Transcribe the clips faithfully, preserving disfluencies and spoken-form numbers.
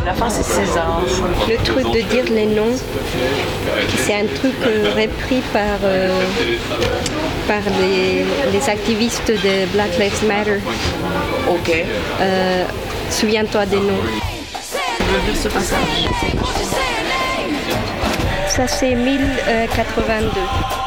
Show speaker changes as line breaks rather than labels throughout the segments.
La fin, c'est César.
Le truc de dire les noms, c'est un truc euh, repris par, euh, par les, les activistes de Black Lives Matter.
Ok.
Euh, Souviens-toi des noms.
Tu veux lire ce passage?
Ça, c'est mille quatre-vingt-deux.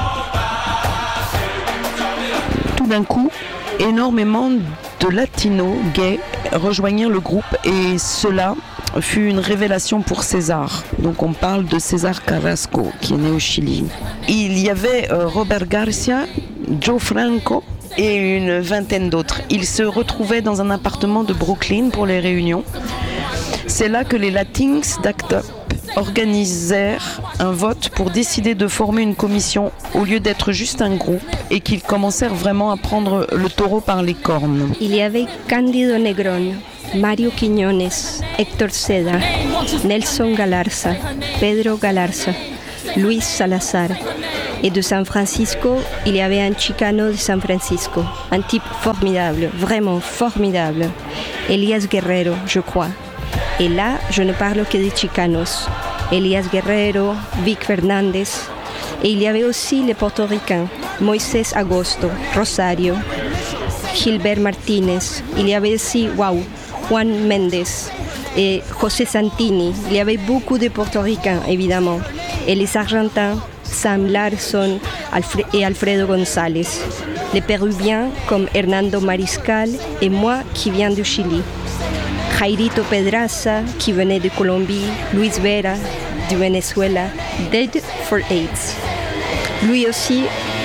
Tout d'un coup, énormément de latinos gays rejoignirent le groupe et cela fut une révélation pour César. Donc on parle de César Carrasco qui est né au Chili. Il y avait euh, Robert Garcia, Joe Franco et une vingtaine d'autres. Ils se retrouvaient dans un appartement de Brooklyn pour les réunions. C'est là que les Latins d'Act Up organisèrent un vote pour décider de former une commission au lieu d'être juste un groupe et qu'ils commencèrent vraiment à prendre le taureau par les cornes.
Il y avait Cándido Negrón, Mario Quiñones, Héctor Seda, Nelson Galarza, Pedro Galarza, Luis Salazar. Et de San Francisco, il y avait un Chicano de San Francisco, un type formidable, vraiment formidable, Elias Guerrero, je crois. Et là, je ne parle que des Chicanos. Elias Guerrero, Vic Fernandez. Et il y avait aussi les Portoricains, Moisés Agosto, Rosario, Gilbert Martínez. Il y avait aussi, wow, Juan Méndez et José Santini. Il y avait beaucoup de Portoricains, évidemment. Et les Argentins, Sam Larson Alfre- et Alfredo González. Les Péruviens comme Hernando Mariscal et moi qui viens du Chili. Jairito Pedraza, qui venait de Colombie, Luis Vera, du Venezuela, Dead for AIDS. Lui aussi,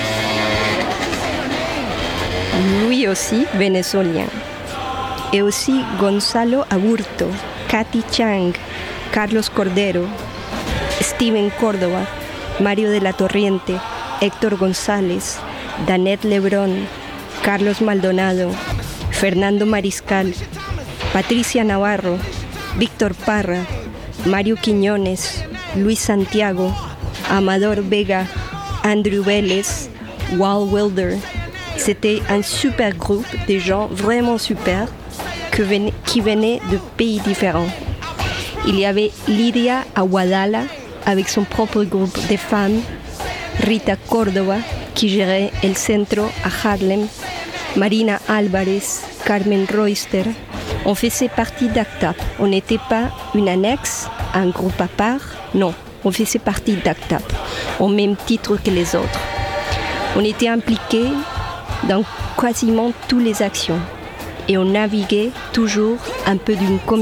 lui aussi vénézuélien. Et aussi Gonzalo Aburto, Katy Chang, Carlos Cordero, Steven Córdoba, Mario de la Torriente, Héctor González, Danette Lebrón, Carlos Maldonado, Fernando Mariscal, Patricia Navarro, Víctor Parra, Mario Quiñones, Luis Santiago, Amador Vega, Andrew Vélez, Wal Wilder. C'était un super groupe de gens vraiment super que ven- qui venaient de pays différents. Il y avait Lidia Aguadala avec son propre groupe de femmes, Rita Córdoba qui gérait El Centro à Harlem, Marina Álvarez, Carmen Royster. On faisait partie d'Act Up. On n'était pas une annexe, un groupe à part. Non, on faisait partie d'Act Up, au même titre que les autres. On était impliqués dans quasiment toutes les actions et on naviguait toujours un peu d'une communauté.